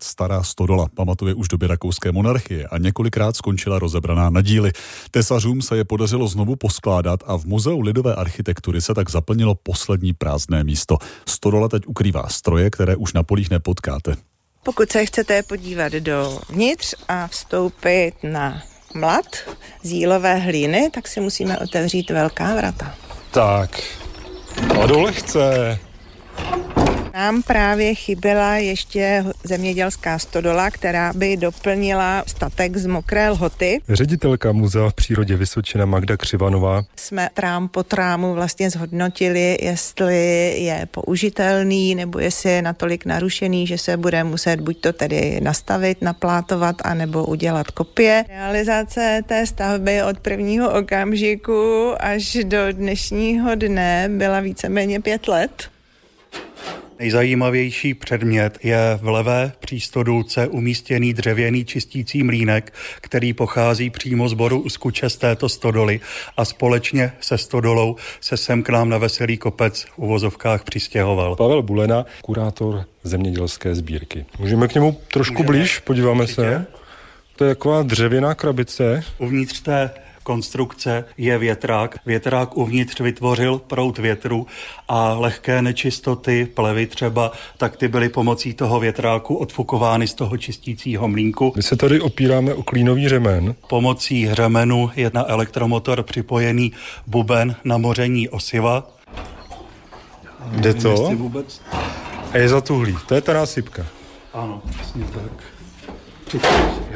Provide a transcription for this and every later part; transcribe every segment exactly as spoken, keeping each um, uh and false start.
let stará stodola. Pamatuje už doby rakouské monarchie a několikrát skončila rozebraná na díly. Tesařům se je podařilo znovu poskládat a v Muzeu lidové architektury se tak zaplnilo poslední prázdné místo. Stodola teď ukrývá stroje, které už na polích nepotkáte. Pokud se chcete podívat dovnitř a vstoupit na mlad z jílové hlíny, tak si musíme otevřít velká vrata. Tak, a do lehce. Nám právě chyběla ještě zemědělská stodola, která by doplnila statek z Mokré Lhoty. Ředitelka Muzea v přírodě Vysočina Magda Křivanová. Jsme trám po trámu vlastně zhodnotili, jestli je použitelný, nebo jestli je natolik narušený, že se bude muset buď to tedy nastavit, naplátovat, anebo udělat kopie. Realizace té stavby od prvního okamžiku až do dnešního dne byla víceméně pět let. Nejzajímavější předmět je v levé přístodulce umístěný dřevěný čistící mlýnek, který pochází přímo z boru Uskuče z této stodoly a společně se stodolou se sem k nám na Veselý kopec v uvozovkách přistěhoval. Pavel Bulena, kurátor zemědělské sbírky. Můžeme k němu trošku Můžeme. blíž, podíváme Určitě. se. To je taková dřevěná krabice. Uvnitř té konstrukce je větrák. Větrák uvnitř vytvořil proud větru a lehké nečistoty, plevy třeba, tak ty byly pomocí toho větráku odfukovány z toho čistícího mlýnku. My se tady opíráme o klínový řemen. Pomocí řemenu je na elektromotor připojený buben na moření osiva. Jde to? Vůbec... A je zatuhlý. To je ta násypka. Ano, přesně tak. Připojí, jo.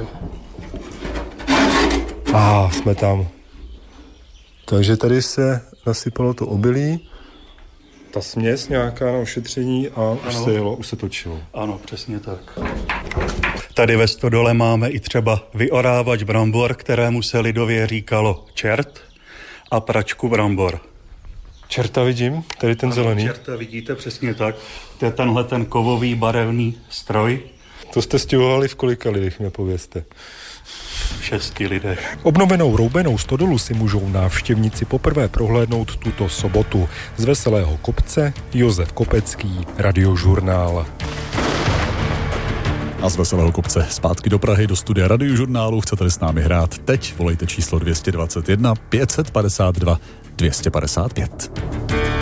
A ah, jsme tam. Takže tady se nasypalo to obilí, ta směs nějaká na ošetření a už se jelo, už se točilo. Ano, přesně tak. Tady ve stodole máme i třeba vyorávač brambor, kterému se lidově říkalo čert, a pračku brambor. Čerta vidím, tady ten ano, zelený. Čerta vidíte, přesně tak. To je tenhle ten kovový barevný stroj. To jste stěhovali v kolika lidech, mě povězte. Šesti lidech. Obnovenou roubenou stodolu si můžou návštěvníci poprvé prohlédnout tuto sobotu. Z Veselého kopce Josef Kopecký, Radiožurnál. A z Veselého kopce zpátky do Prahy, do studia Radiožurnálu. Chcete-li s námi hrát? Teď volejte číslo dvě stě dvacet jedna pět set padesát dva dvě stě padesát pět.